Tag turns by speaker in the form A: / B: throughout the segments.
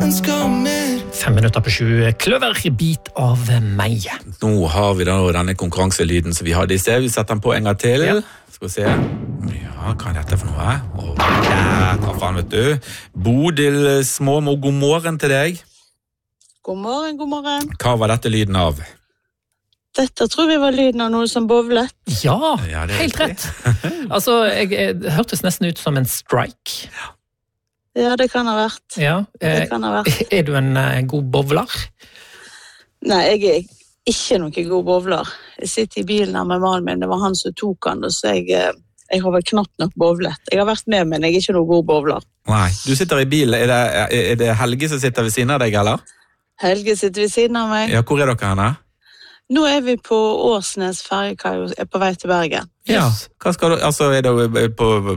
A: 5 minutter på 7, kløver, bit av meg.
B: Nå har vi da denne konkurranselyden som vi hadde I sted. Vi setter den på en gang til. Ja. Skal vi se. Ja, hva dette for noe? Der, hva faen vet du? Bodil Småmo, god morgen til deg.
C: God morgen, god morgen.
B: Hva var dette lyden av?
C: Dette tror vi var lyden av noe som bovlet.
A: Ja, helt rett. Altså, jeg hørtes nesten ut som en strike.
C: Ja, det kan ha vært.
A: Ja,
C: det kan ha vært.
A: Er du en god bovler?
C: Nei, jeg ikke noen god bovler. Jeg sitter I bilen her med mannen min, det var han som tok han, så jeg har vel knapt nok bovlet. Jeg har vært med, men jeg ikke noen god bovler.
B: Nei, du sitter I bilen. Er det Helge som sitter ved siden av deg, eller?
C: Helge sitter ved siden av meg.
B: Ja, hvor dere henne?
C: Nå vi på Årsnes ferjekai og på vei til Bergen.
B: Ja, hva skal du, altså det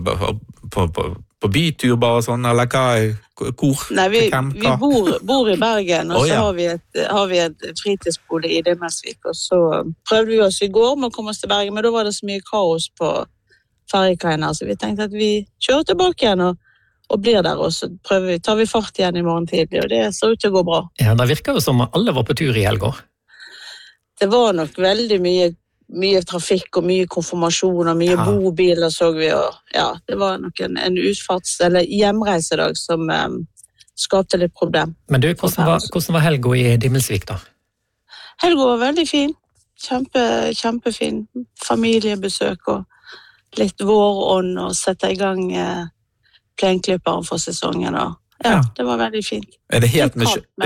B: på bytur bare sånn, eller hvor?
C: Nei, vi bor I Bergen, og så har vi et fritidsbolig I Dimmersvik, og så prøvde vi oss I går med å komme oss til Bergen, men da var det så mye kaos på ferjekaien her, så vi tenkte at vi kjører tilbake igjen og blir der, og så tar vi fart igjen I morgen tidlig, og det ser ut til å gå bra.
A: Ja, det virker jo som alle var på tur I helger.
C: Det var nok veldig mye trafikk og mye konfirmasjon og mye bobiler så vi, og ja, det var nok en utfarts- eller hjemreisedag som skapte litt problem.
A: Men du, hvordan var helga I Dimmelsvik da?
C: Helga var veldig fin, kjempefin, familiebesøk og litt vårånd og sette I gang plenklipperen for sesongen, og ja, det var veldig fint.
B: Er det helt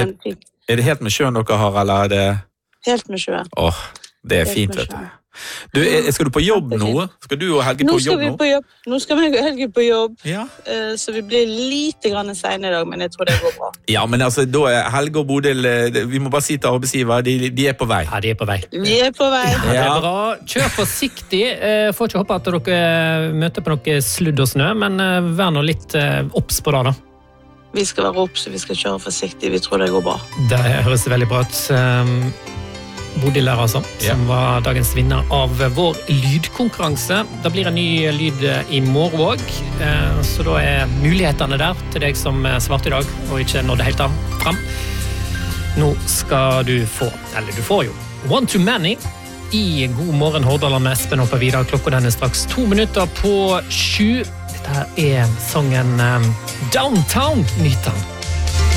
B: med sjøen dere har, eller er det...
C: Helt med sjøen.
B: Det fint, vet du. Du, skal du på jobb nå? Skal du og Helge på jobb nå?
C: Nå skal vi og Helge på jobb, så vi blir lite grann sene I dag, men jeg tror det går bra.
B: Ja, men altså, da Helge og Bodil, vi må bare si til arbeidsgiver, de på vei.
A: Ja, de på vei.
C: Vi på vei.
A: Ja, det bra. Kjør forsiktig. Får ikke håpe at dere møter på noe sludd og snø, men vær nå litt opps på det da.
C: Vi skal være opps, vi skal kjøre forsiktig, vi tror det går bra.
A: Det høres veldig bra ut. Bodil der altså, som var dagens vinner av vår lydkonkurranse. Det blir en ny lyd I morgen også, så da mulighetene der til deg som svarte I dag, og ikke nådde helt frem. Nå skal du få, eller du får jo, One Too Many I God morgen Hordaland med Espen og Vidar. Klokka den straks 2 minutter på 7. Dette sangen Downtown Nytan.